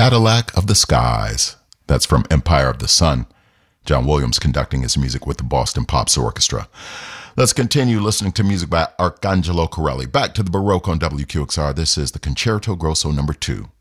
Cadillac of the Skies. That's from Empire of the Sun. John Williams conducting his music with the Boston Pops Orchestra. Let's continue listening to music by Arcangelo Corelli. Back to the Baroque on WQXR. This is the Concerto Grosso No. 2.